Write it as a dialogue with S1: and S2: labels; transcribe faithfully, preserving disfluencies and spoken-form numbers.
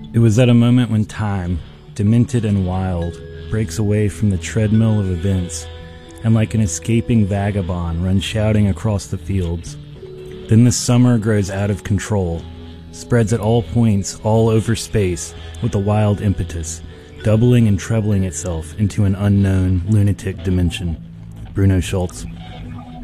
S1: It was at a moment when time, demented and wild, breaks away from the treadmill of events, and like an escaping vagabond runs shouting across the fields. Then the summer grows out of control, spreads at all points all over space with a wild impetus, doubling and trebling itself into an unknown lunatic dimension. Bruno Schultz.